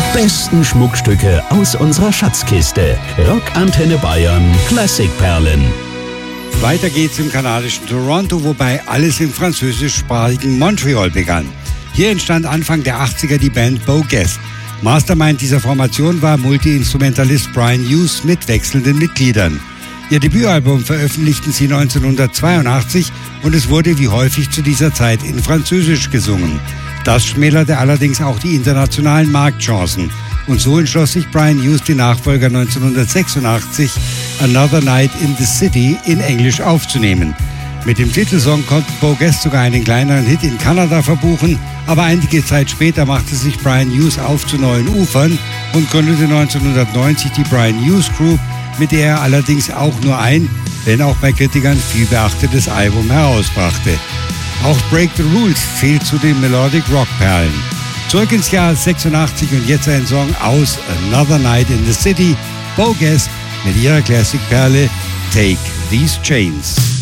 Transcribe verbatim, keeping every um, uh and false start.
besten Schmuckstücke aus unserer Schatzkiste. Rock Antenne Bayern Klassikperlen. Weiter geht's im kanadischen Toronto, wobei alles im französischsprachigen Montreal begann. Hier entstand Anfang der achtziger die Band Beau Guest. Mastermind dieser Formation war Multi-Instrumentalist Brian Hughes mit wechselnden Mitgliedern. Ihr Debütalbum veröffentlichten sie neunzehnhundertzweiundachtzig und es wurde wie häufig zu dieser Zeit in Französisch gesungen. Das schmälerte allerdings auch die internationalen Marktchancen. Und so entschloss sich Brian Hughes, den Nachfolger neunzehnhundertsechsundachtzig Another Night in the City in Englisch aufzunehmen. Mit dem Titelsong konnten Beau Guest sogar einen kleineren Hit in Kanada verbuchen, aber einige Zeit später machte sich Brian Hughes auf zu neuen Ufern und gründete neunzehnhundertneunzig die Brian Hughes Group, mit der er allerdings auch nur ein, wenn auch bei Kritikern viel beachtetes Album herausbrachte. Auch Break the Rules zählt zu den Melodic Rock Perlen. Zurück ins Jahr sechsundachtzig und jetzt ein Song aus Another Night in the City, Beau Guest mit ihrer Klassikperle Take These Chains.